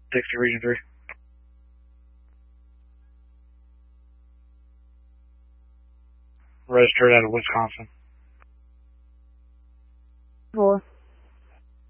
Dixie Region 3. Registered out of Wisconsin. 4.